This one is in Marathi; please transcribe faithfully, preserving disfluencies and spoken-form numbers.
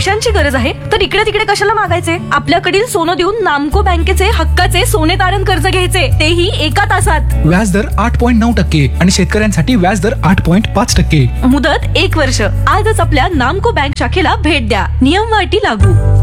पैशांची गरज आहे तर इकडे तिकडे कशाला मागायचे? आपल्याकडील सोनं देऊन नामको बँकेचे हक्काचे सोने तारण कर्ज घ्यायचे, तेही एका तासात. व्याजदर आठ पॉईंट नऊ टक्के आणि शेतकऱ्यांसाठी व्याजदर आठ पॉईंट पाच टक्के. मुदत एक वर्ष. आजच आपल्या नामको बँक शाखेला भेट द्या. नियम व अटी लागू.